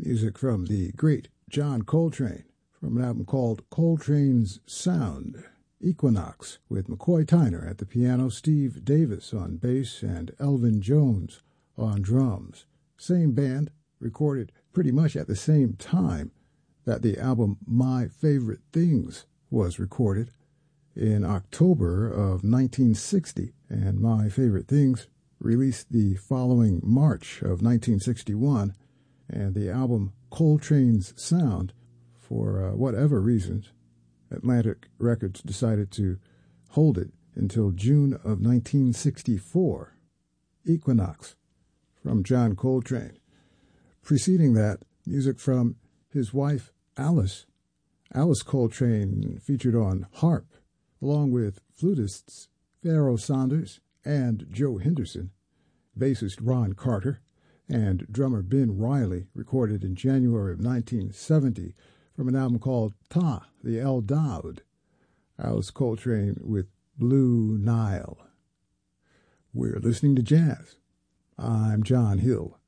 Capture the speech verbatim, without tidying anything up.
Music from the great John Coltrane from an album called Coltrane's Sound. Equinox with McCoy Tyner at the piano, Steve Davis on bass, and Elvin Jones on drums. Same band, recorded pretty much at the same time that the album My Favorite Things was recorded in October of nineteen sixty, and My Favorite Things released the following March of nineteen sixty-one, and the album Coltrane's Sound, for uh, whatever reasons, Atlantic Records decided to hold it until June of nineteen sixty-four. Equinox from John Coltrane. Preceding that, music from his wife Alice. Alice Coltrane featured on harp, along with flutists Pharoah Sanders and Joe Henderson, bassist Ron Carter, and drummer Ben Riley, recorded in January of nineteen seventy from an album called Ta, the El Daoud. Alice Coltrane with Blue Nile. We're listening to jazz. I'm John Hill.